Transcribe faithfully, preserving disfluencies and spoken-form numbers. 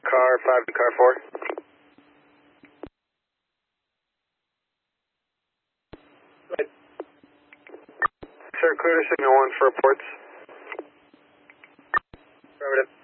car five to car four. Right. Sir, clear to signal one for reports. Affirmative.